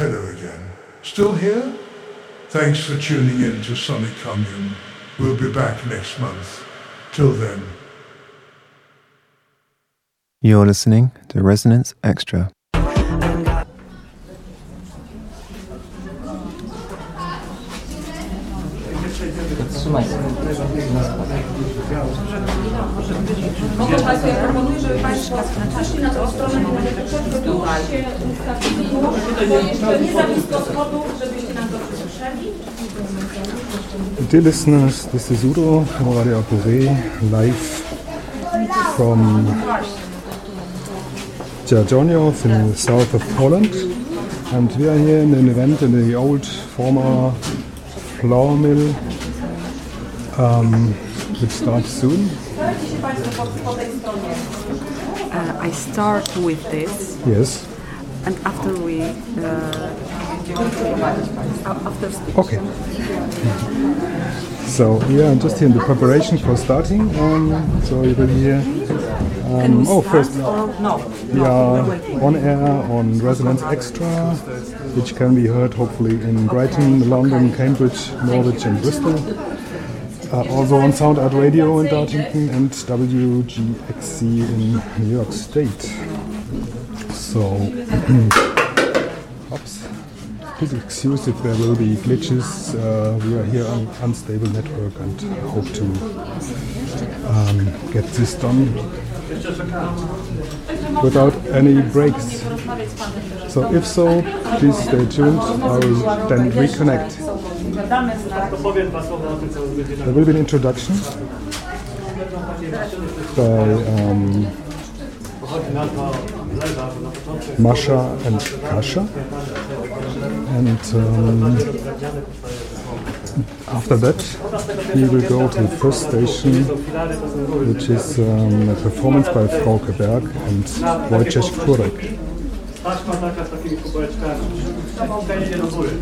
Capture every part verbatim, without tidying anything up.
Hello again. Still here? Thanks for tuning in to Sonic Commune. We'll be back next month. Till then. You're listening to Resonance Extra. Trzymaj się. Mogę Państwu, ja proponuję, żeby Państwo przeszli na tą stronę, nie będę troszeczkę dłużej się ustawili, bo jeszcze nie za blisko schodów, żebyście nam dobrze słyszeli. Dear listeners, this is Udo from Radio Apuré, live from Dzierżoniów in the south of Poland. And we are here in an event in the old former flour mill, um, which starts soon. Uh, I start with this. Yes. And after we, uh, after speech. Okay. So we are just here in the preparation for starting. Um, so you will hear. Um, oh, first no. we are on air on Resonance Extra, which can be heard hopefully in Brighton, London, Cambridge, Norwich, and Bristol. Uh, also on Sound Art Radio in Dartington and W G X C in New York State. So, oops, please excuse if there will be glitches. Uh, we are here on unstable network and hope to um, get this done without any breaks. So if so, please stay tuned. I will then reconnect. There will be an introduction by um, Masha and Kasia, and um, after that we will go to the first station, which is um, a performance by Frauke Berg and Wojciech Kurek. Taśma taka z takimi kubełeczkami. Ta mąka idzie do góry.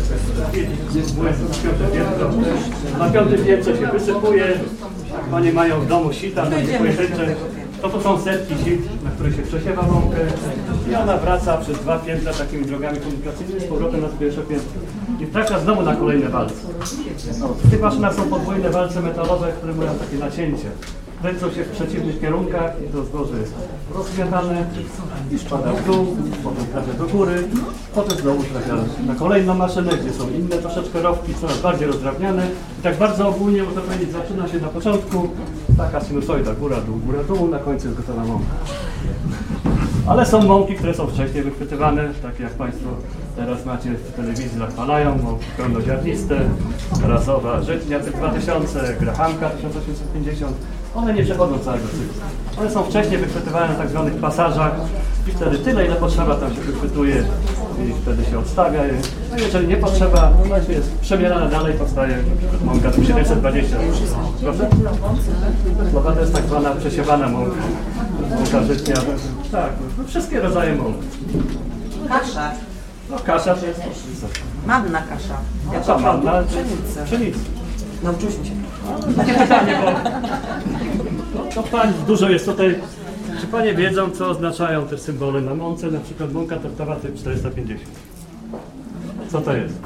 Na piątym piętrze się wysypuje. Panie mają w domu sita, takie pojęcze. To to są setki sit, na których się przesiewa mąkę i ona wraca przez dwa piętra takimi drogami komunikacyjnymi z powrotem na pierwsze piętro. I trafia znowu na kolejne walce. W tych maszynach są podwójne walce metalowe, które mają takie nacięcie. Kręcą się w przeciwnych kierunkach i to zboże jest rozgniatane i spada w dół, potem trafia do góry, potem znowu trafia na kolejną maszynę, gdzie są inne troszeczkę rowki, coraz bardziej rozdrabniane. I tak bardzo ogólnie można powiedzieć, zaczyna się na początku taka sinusoida, góra, dół, góra, dół, na końcu jest gotowa mąka. Ale są mąki, które są wcześniej wychwytywane, takie jak Państwo teraz macie w telewizji zachwalają, mąki pełnoziarniste, razowa żytnia dwa tysiące, grahamka tysiąc osiemset pięćdziesiąt. One nie przechodzą całego cyklu. One są wcześniej wychwytywane na tak zwanych pasażach i wtedy tyle, ile potrzeba, tam się wychwytuje i wtedy się odstawia je. No jeżeli nie potrzeba, to jest przemierane dalej, powstaje mąka siedemset dwadzieścia. Proszę? Słowa to jest tak zwana przesiewana mąka. Mąka żytnia. Tak, no, wszystkie rodzaje mąk. Kasza. No kasza to jest pszenica. Manna kasza. Ja to manna, Pszenicę. Pszenica. Nauczyliśmy się. Takie pytanie, bo no, to pań dużo jest tutaj. Czy Panie wiedzą, co oznaczają te symbole na mące, na przykład mąka tortowa typ czterysta pięćdziesiąt? Co to jest?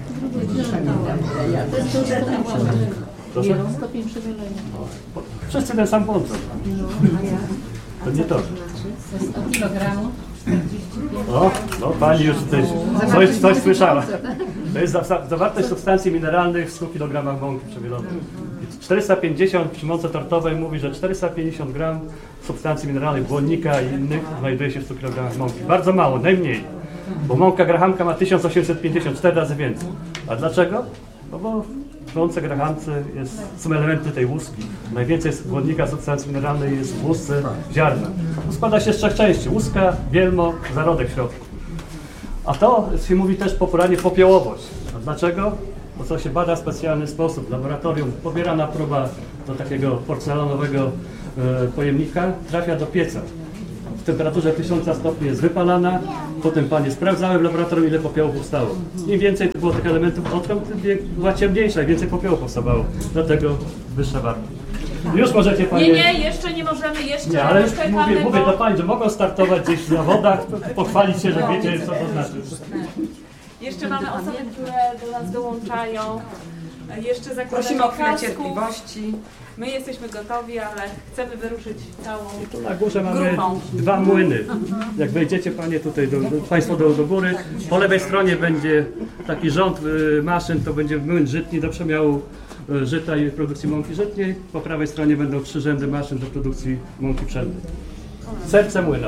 Proszę? Stopień przemielenia. Wszyscy ten sam wątek. To nie to. sto kilogramów. O, no Pani już coś, coś, coś słyszała. To jest zawartość substancji mineralnych w stu kilogramach mąki przemielonej. czterysta pięćdziesiąt przy mące tortowej mówi, że czterysta pięćdziesiąt gram substancji mineralnych, błonnika i innych znajduje się w stu kilogramach mąki. Bardzo mało, najmniej. Bo mąka grahamka ma tysiąc osiemset pięćdziesiąt, cztery razy więcej. A dlaczego? No bo w mące grahamce jest, są elementy tej łuski. Najwięcej błonnika substancji mineralnej jest w łusce ziarna. Składa się z trzech części. Łuska, bielmo, zarodek w środku. A to się mówi też popularnie popiołowość. A dlaczego? Bo to się bada w specjalny sposób. W laboratorium pobierana próba do takiego porcelanowego e, pojemnika trafia do pieca. W temperaturze tysiąc stopni jest wypalana Potem panie sprawdzały w laboratorium, ile popiołów powstało. Im więcej to było tych elementów odkręt, tym była ciemniejsza i więcej popiołów powstawało. Dlatego wyższa wartość. Już możecie panie... Nie, nie, jeszcze nie możemy, jeszcze Nie, ale już czekamy, mówię, mówię bo- do pań, że mogą startować gdzieś w zawodach, pochwalić się, że wiecie, co to znaczy. Jeszcze mamy osoby, które do nas dołączają. Jeszcze zakładamy Prosimy o chwilę kasków. cierpliwości. My jesteśmy gotowi, ale chcemy wyruszyć całą Tu na górze mamy grupą. dwa młyny. Jak wejdziecie panie tutaj, do, do, państwo do, do góry, po lewej stronie będzie taki rząd y, maszyn, to będzie młyn żytni do przemiału y, żyta i produkcji mąki żytniej. Po prawej stronie będą trzy rzędy maszyn do produkcji mąki pszennej. Serce młyna.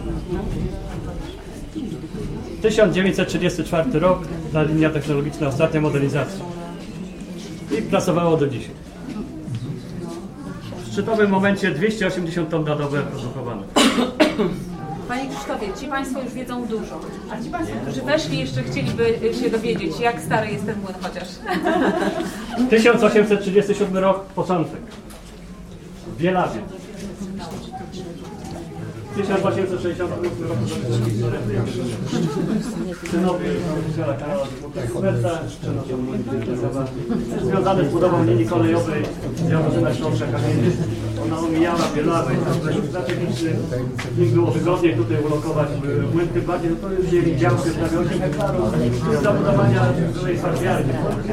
tysiąc dziewięćset trzydziesty czwarty rok, ta linia technologiczna, ostatnia modernizacja. I pracowało do dzisiaj. W szczytowym momencie dwieście osiemdziesiąt ton na dobę produkowane. Panie Krzysztofie, ci Państwo już wiedzą dużo, a ci Państwo, którzy weszli, jeszcze chcieliby się dowiedzieć, jak stary jest ten młyn chociaż. tysiąc osiemset trzydziesty siódmy rok, początek. W Bielawie. tysiąc osiemset sześćdziesiąty ósmy rok synowie nauczyciela Karola Smerta związane z budową linii kolejowej z Jaworzyna Śląska Kamienic. Ona omijała Bielawę i tam strategiczny im było wygodniej tutaj ulokować młyn, tym bardziej, to już wzięli działkę prawie osiem hektarów z zabudowania byłej farbiarni.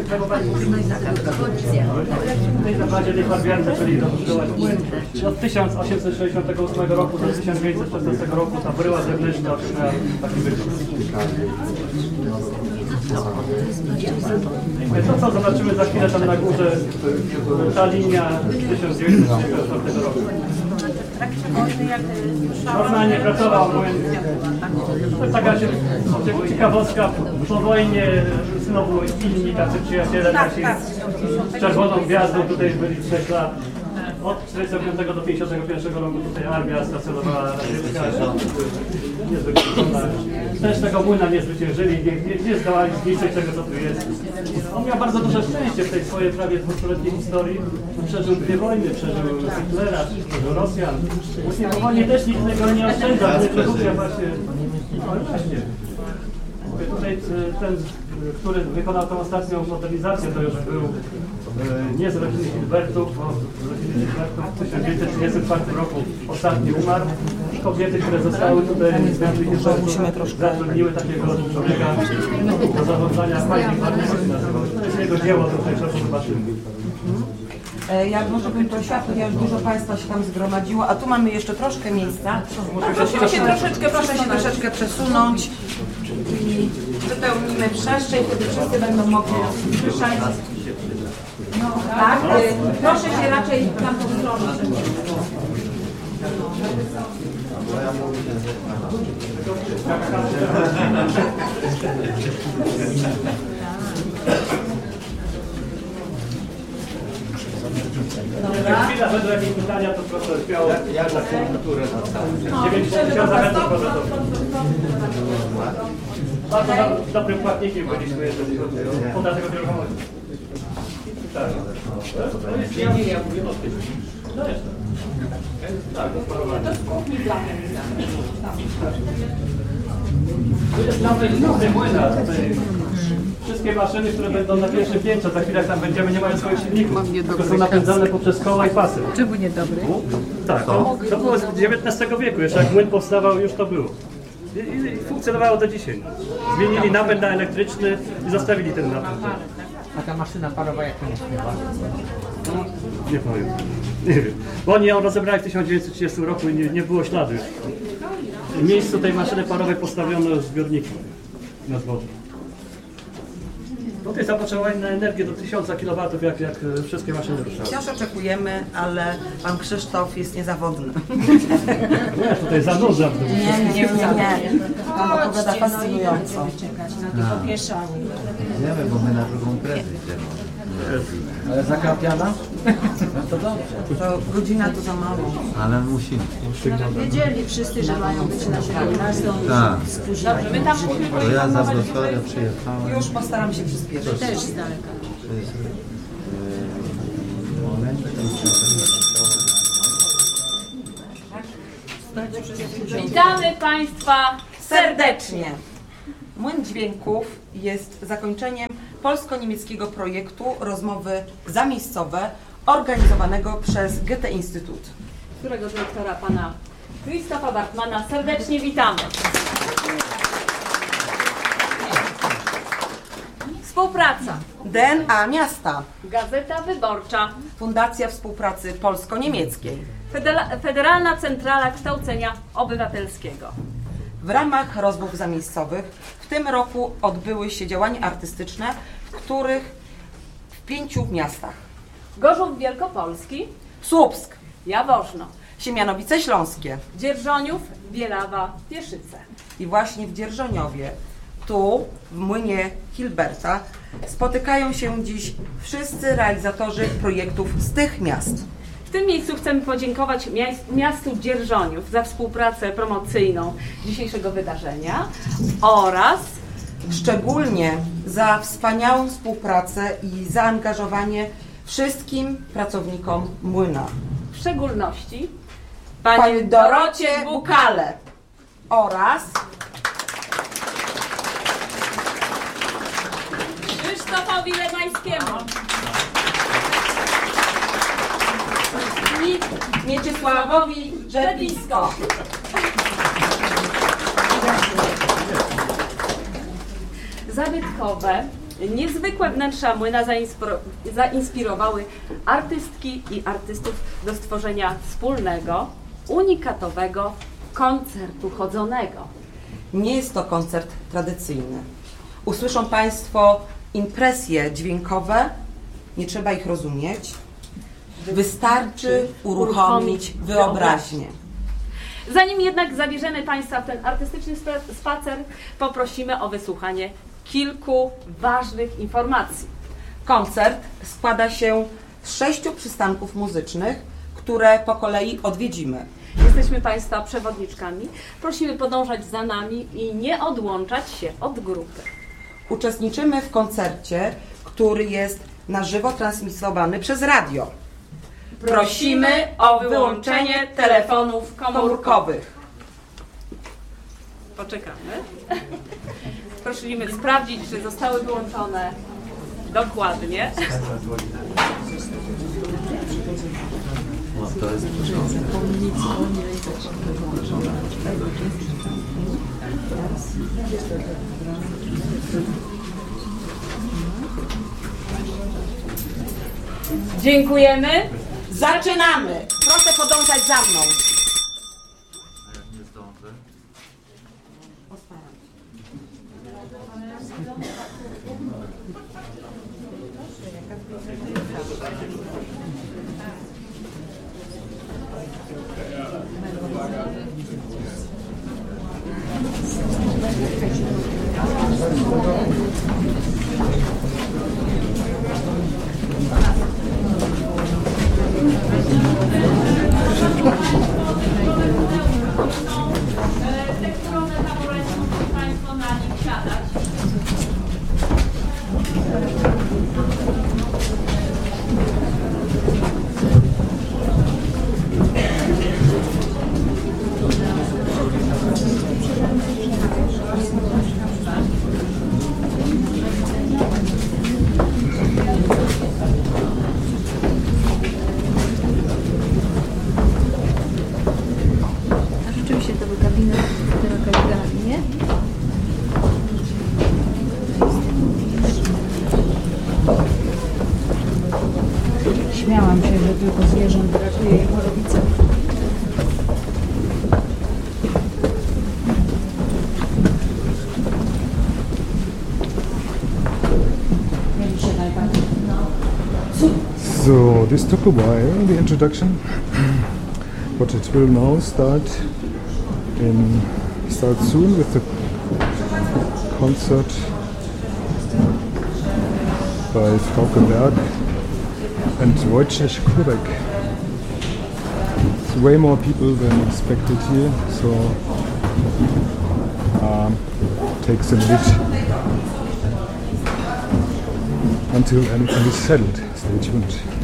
Tutaj na bazie tej farbiarni zaczęli dobudować młyn. Od tysiąc osiemset sześćdziesiątego ósmego roku do tysiąc dziewięćset szesnastego roku ta bryła zewnętrzna otrzymała taki wygląd. To co zobaczymy za chwilę tam na górze, ta linia tysiąc dziewięćset trzydziestego czwartego roku. Normalnie pracował młyn. To jest taka ciekawostka, po wojnie znowu inni tacy przyjaciele nasi z czerwoną gwiazdą tutaj byli sześć lat. Od czterdziestego piątego do pięćdziesiątego pierwszego roku tutaj armia stacjonowała radziecka. Też tego młyna nie zwyciężyli, nie, nie, nie zdołali zniszczyć tego, co tu jest. On miał bardzo duże szczęście w tej swojej prawie dwustuletniej historii. Przeżył dwie wojny, przeżył Hitlera, przeżył Rosjan. Właśnie po wojnie też nikt tego nie oszczędza, nie produkcja właśnie. No właśnie. Tutaj ten, który wykonał tą ostatnią modernizację, to już był e, nie z rodziny Hilbertów, bo z rodziny Hilbertów w tysiąc dziewięćset trzydziestym czwartym roku ostatni umarł. Kobiety, które zostały tutaj z rodziny Hilbertów, zatrudniły takiego człowieka do zarządzania fajnych barwników się nazywał. To jest jego dzieło, tutaj proszę zobaczymy. E, Ja może bym prosiła, ponieważ dużo Państwa się tam zgromadziło, a tu mamy jeszcze troszkę miejsca. Prosimy się troszeczkę, proszę się troszeczkę przesunąć i wypełnimy przestrzeń, wtedy wszyscy będą mogli słyszeć. No, tak, e, proszę się raczej w tamtą stronę. Jak chwila będą jakieś pytania, to proszę śmiało. Jak za temperaturę? dziewięćdziesiąt tysięcy metrów kwadratowych. Bardzo do, dobrym płatnikiem byliśmy, jeżeli chodzi o podatek od nieruchomości. Tak. To jest ja, ja mówię o tym. No jest. Tak, to sparowanie. To jest nawet nowy młyna. Wszystkie maszyny, które będą na pierwszym piętrze, za chwilę jak tam będziemy, nie mają swoich silników. Tylko są napędzane poprzez koła i pasy. Czemu nie dobry? Tak, to, to było z dziewiętnastego wieku, jeszcze jak młyn powstawał, już to było. I, i funkcjonowało do dzisiaj. Zmienili napęd na elektryczny i zostawili ten napęd. A ta maszyna parowa jak to nie śpiewa? No, nie powiem. Nie wiem. Bo oni ją rozebrali w tysiąc dziewięćset trzydziestym roku i nie, nie było śladu już. W miejscu tej maszyny parowej postawiono zbiorniki na zboże. Tutaj zapotrzebowanie na energię do tysiąca kilowatów, jak, jak wszystkie maszyny ruszały. Wciąż oczekujemy, ale Pan Krzysztof jest niezawodny. Nie, tutaj zanurzam. Nie, nie, nie, nie. Pan opowiada fascynująco. Wiemy, bo my na drugą imprezę idziemy. Ale zakrapiana? To dobrze. To godzina to za mało. Ale musimy. Wiedzieli wszyscy, że mają być na siedemnastą. Tak. Dobrze, my tam musimy To ja za Wrocławia przyjechałem. Już postaram się przyspieszyć. Też z daleka. To jest e, moment. Witamy Państwa serdecznie. Młyn Dźwięków jest zakończeniem polsko-niemieckiego projektu Rozmowy Zamiejscowe organizowanego przez Goethe-Instytut, którego dyrektora pana Krzysztofa Bartmana serdecznie witamy. Współpraca. D N A Miasta, Gazeta Wyborcza, Fundacja Współpracy Polsko-Niemieckiej. Federa- Federalna Centrala Kształcenia Obywatelskiego. W ramach rozmów zamiejscowych w tym roku odbyły się działania artystyczne, w których w pięciu miastach: Gorzów Wielkopolski, Słupsk, Jaworzno, Siemianowice Śląskie Dzierżoniów, Bielawa, Pieszyce. i właśnie w Dzierżoniowie, tu w młynie Hilberta, spotykają się dziś wszyscy realizatorzy projektów z tych miast. W tym miejscu chcemy podziękować miastu Dzierżoniów za współpracę promocyjną dzisiejszego wydarzenia oraz Szczególnie za wspaniałą współpracę i zaangażowanie wszystkim pracownikom młyna. w szczególności Pani Dorocie Bukale oraz Krzysztofowi Lemańskiemu i Mieczysławowi Żerbisko. Zabytkowe, niezwykłe wnętrza młyna zainspiro- zainspirowały artystki i artystów do stworzenia wspólnego, unikatowego koncertu chodzonego. Nie jest to koncert tradycyjny. Usłyszą Państwo impresje dźwiękowe, nie trzeba ich rozumieć. Wystarczy uruchomić wyobraźnię. Zanim jednak zabierzemy Państwa w ten artystyczny spa- spacer, poprosimy o wysłuchanie kilku ważnych informacji. Koncert składa się z sześciu przystanków muzycznych, które po kolei odwiedzimy. Jesteśmy Państwa przewodniczkami. Prosimy podążać za nami i nie odłączać się od grupy. Uczestniczymy w koncercie, który jest na żywo transmitowany przez radio. Prosimy o wyłączenie telefonów komórkowych. Poczekamy. Prosimy sprawdzić, czy zostały wyłączone dokładnie. No, to jest początek. Dziękujemy. Zaczynamy! Proszę podążać za mną. A jak nie zdążę? Tekturone taburety, mogą Państwo na nich siadać. A rzeczywiście to był gabinet heterokaligrafii, nie? Śmiałam się, że tylko zwierząt brakuje i chorowice. So, this took a while, the introduction, but it will now start in start soon with the concert by Frauke Berg and Wojciech Kurek. It's way more people than expected here, so um, takes a bit until anything is settled. Stay tuned.